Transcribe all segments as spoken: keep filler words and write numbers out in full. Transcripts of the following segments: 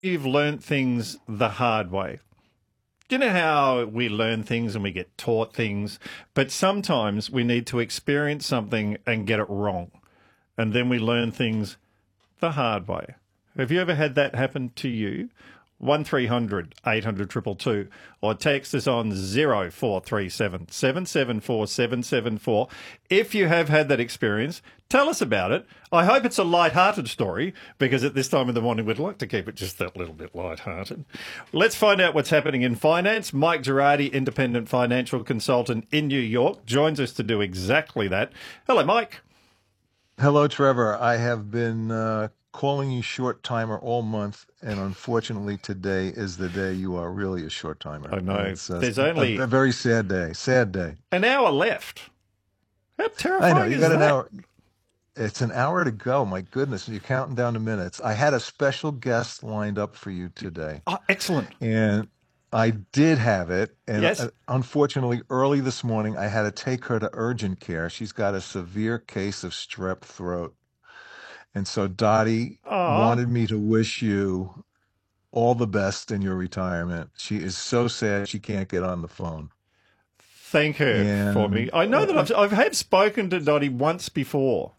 You've learnt things the hard way. Do you know how we learn things and we get taught things, but sometimes we need to experience something and get it wrong, and then we learn things the hard way. Have you ever had that happen to you? one three hundred eight hundred two two two or text us on zero four three seven seven seven four seven seven four. If you have had that experience, tell us about it. I hope it's a light-hearted story, because at this time of the morning we'd like to keep it just that little bit light-hearted. Let's find out what's happening in finance. Mike Girardi, independent financial consultant in New York, joins us to do exactly that. Hello, Mike. Hello, Trevor. I have been uh, calling you short timer all month, and unfortunately today is the day you are really a short timer. I know. It's, uh, There's only a, a very sad day. Sad day. An hour left. How terrifying I know. You is got an that? hour. It's an hour to go. My goodness, you're counting down the minutes. I had a special guest lined up for you today. Oh, excellent. And I did have it. And Yes. uh, unfortunately, early this morning, I had to take her to urgent care. She's got a severe case of strep throat. And so Dottie Aw. wanted me to wish you all the best in your retirement. She is so sad she can't get on the phone. Thank her And- for me. I know that I've, I've have spoken to Dottie once before.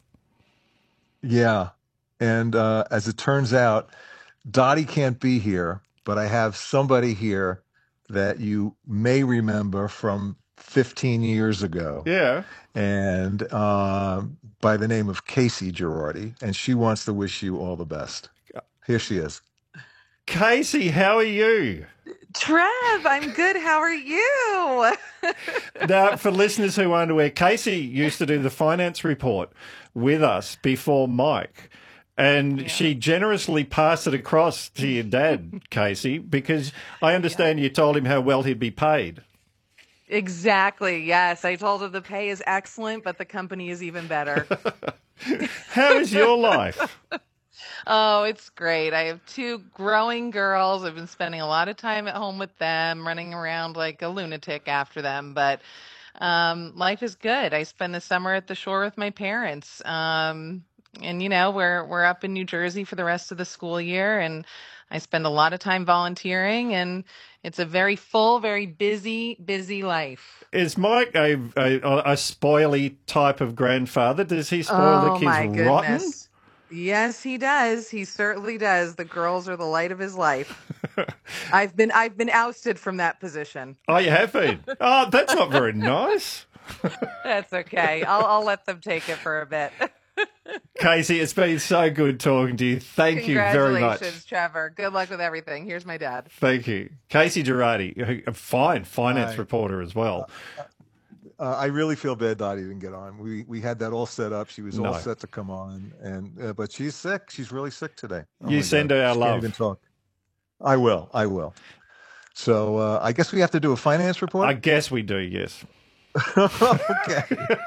Yeah. And uh, as it turns out, Dottie can't be here, but I have somebody here that you may remember from fifteen years ago. Yeah. And uh, by the name of Casey Girardi, and she wants to wish you all the best. Here she is. Casey, how are you? Trev, I'm good. How are you? Now, for listeners who aren't aware, Casey used to do the finance report with us before Mike. And she generously passed it across to your dad, Casey, because I understand you told him how well he'd be paid. Exactly. Yes. I told her the pay is excellent, but the company is even better. How is your life? Oh, it's great. I have two growing girls. I've been spending a lot of time at home with them, running around like a lunatic after them. But um, life is good. I spend the summer at the shore with my parents. Um, and, you know, we're we're up in New Jersey for the rest of the school year. And I spend a lot of time volunteering. And it's a very full, very busy, busy life. Is Mike a, a, a spoily type of grandfather? Does he spoil Oh, the my kids goodness. rotten? Yes, he does. He certainly does. The girls are the light of his life. I've been I've been ousted from that position. Oh, you have been? Oh, that's not very nice. That's okay. I'll I'll let them take it for a bit. Casey, it's been so good talking to you. Thank you very much. Congratulations, Trevor. Good luck with everything. Here's my dad. Thank you. Casey Girardi, a fine finance Hi. reporter as well. Uh, I really feel bad Dottie didn't get on. We we had that all set up. She was all No. set to come on, and uh, but she's sick. She's really sick today. Oh You my send God. her our She can't love. even talk. I will. I will. So uh, I guess we have to do a finance report. I guess we do, yes. Okay.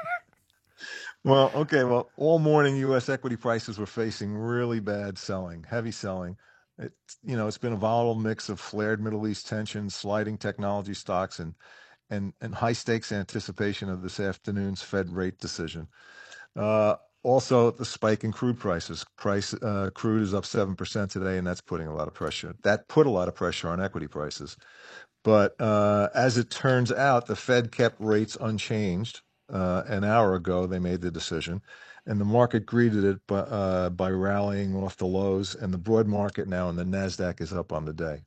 Well, okay. Well, all morning U S equity prices were facing really bad selling, heavy selling. It, you know, it's been a volatile mix of flared Middle East tensions, sliding technology stocks, and and and high stakes anticipation of this afternoon's Fed rate decision. Uh, also, the spike in crude prices. Price uh, crude is up seven percent today, and that's putting a lot of pressure. That put a lot of pressure on equity prices. But uh, as it turns out, the Fed kept rates unchanged. Uh, an hour ago, they made the decision, and the market greeted it by, uh, by rallying off the lows, and the broad market now and the NASDAQ is up on the day.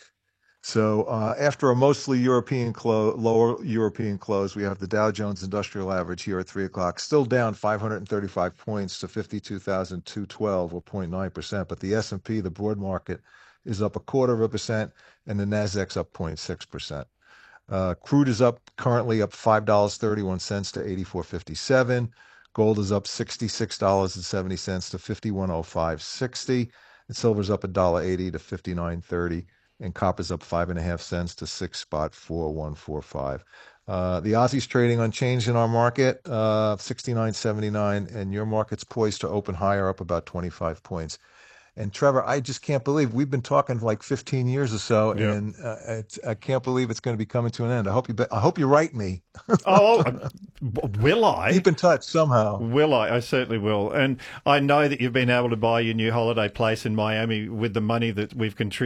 So uh, after a mostly European close, lower European close, we have the Dow Jones Industrial Average here at three o'clock, still down five hundred thirty-five points to fifty-two thousand two hundred twelve, or zero point nine percent. But the S and P, the broad market, is up a quarter of a percent, and the NASDAQ's up zero point six percent. Uh, crude is up currently up five dollars and thirty-one cents to eighty-four fifty-seven. Gold is up sixty-six dollars and seventy cents to fifty-one oh five sixty. And silver's up one dollar eighty to fifty-nine thirty. And copper's up five and a half cents to six spot four one four five. Uh, the Aussie's trading unchanged in our market, uh, sixty-nine seventy-nine, and your market's poised to open higher, up about twenty-five points. And Trevor, I just can't believe we've been talking for like fifteen years or so, Yeah. and uh, it's, I can't believe it's going to be coming to an end. I hope you, be, I hope you write me. Oh, uh, will I? Keep in touch somehow. Will I? I certainly will. And I know that you've been able to buy your new holiday place in Miami with the money that we've contributed.